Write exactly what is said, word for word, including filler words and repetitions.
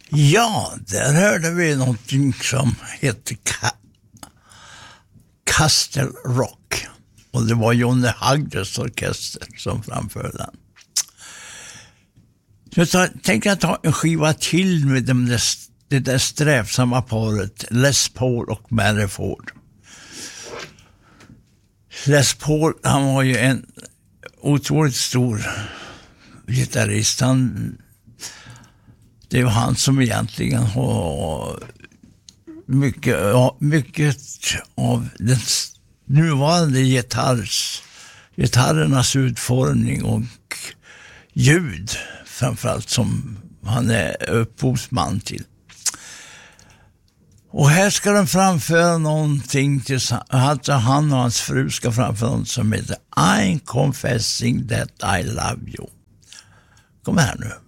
Ja, där hörde vi någonting som heter Ka- Castle Rock. Och det var Johnny Hagdes orkester som framförde den. Så jag tänker jag ta en skiva till med de där, det där strävsamma paret Les Paul och Mary Ford. Les Paul, han var ju en otroligt stor gitarrist. Han, det är ju han som egentligen har mycket, mycket av den nuvarande gitarrs, gitarrernas utformning och ljud framförallt som han är upphovsman till. Och här ska de framföra någonting till, alltså han och hans fru ska framföra något som heter I'm confessing that I love you. Kom här nu.